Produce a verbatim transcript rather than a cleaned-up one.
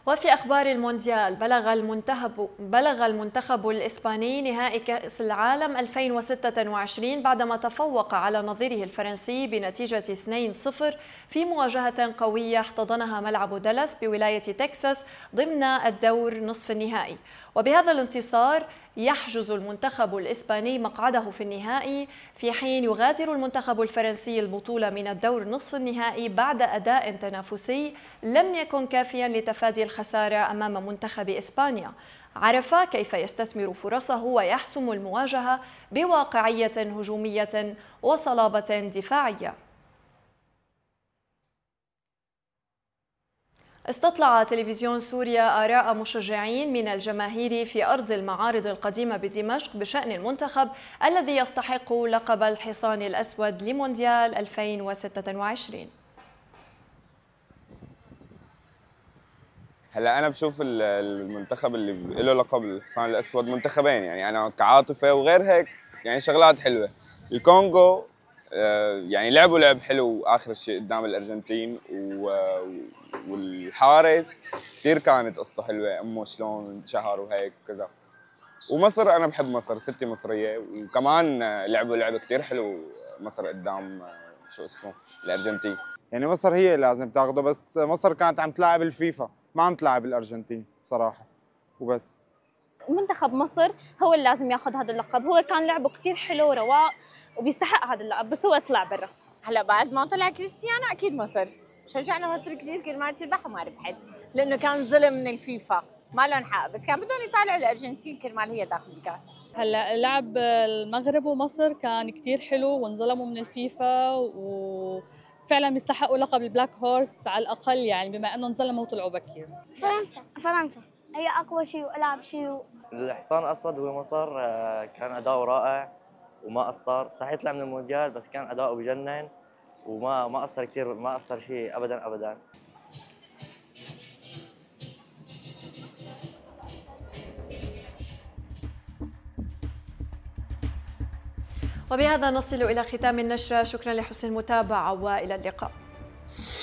وفي أخبار المونديال، بلغ المنتخب بلغ المنتخب الإسباني نهائي كأس العالم ألفين وستة وعشرين بعدما تفوق على نظيره الفرنسي بنتيجة اثنين صفر في مواجهة قوية احتضنها ملعب دالاس بولاية تكساس ضمن الدور نصف النهائي. وبهذا الانتصار يحجز المنتخب الإسباني مقعده في النهائي، في حين يغادر المنتخب الفرنسي البطولة من الدور نصف النهائي بعد أداء تنافسي لم يكن كافيا لتفادي الخسارة أمام منتخب إسبانيا. عرف كيف يستثمر فرصه ويحسم المواجهة بواقعية هجومية وصلابة دفاعية. استطلع تلفزيون سوريا آراء مشجعين من الجماهير في أرض المعارض القديمة بدمشق بشأن المنتخب الذي يستحق لقب الحصان الأسود لمونديال ألفين وستة وعشرين. هلا انا بشوف المنتخب اللي له لقب الحصان الاسود منتخبين، يعني انا كعاطفه وغير هيك يعني شغلات حلوه. الكونغو يعني لعبوا لعب حلو اخر شيء قدام الارجنتين، والحارس كثير كانت قصته حلوه، امه شلون انشهر وهيك كذا. ومصر انا بحب مصر، ستي مصريه، وكمان لعبوا لعب كثير حلو مصر قدام شو اسمه الارجنتين. يعني مصر هي اللي لازم تاخده، بس مصر كانت عم تلاعب الفيفا ما عم تلاعب الارجنتين صراحه وبس. منتخب مصر هو اللي لازم ياخذ هذا اللقب، هو كان لعبه كثير حلو ورواق وبيستحق هذا اللقب، بس هو طلع برا. هلا بعد ما طلع كريستيانو اكيد مصر، شجعنا مصر كثير كرمال تربح وما ربحت، لانه كان ظلم من الفيفا ما لهم حق، بس كان بدهم يطالعوا الارجنتين كرمال هي تاخذ الكاس. هلا لعب المغرب ومصر كان كثير حلو وانظلموا من الفيفا، وفعلا بيستحقوا لقب البلاك هورس على الاقل، يعني بما انه انظلموا وطلعوا بكير. فرنسا فرنسا هي اقوى شيء والعب شيء. الحصان الاسود هو مصر، كان اداؤه رائع وما قصر، صحيح طلع من المونديال بس كان اداؤه بجنن وما ما قصر كثير، ما قصر شيء ابدا ابدا. وبهذا نصل إلى ختام النشرة، شكرا لحسن المتابعة وإلى اللقاء.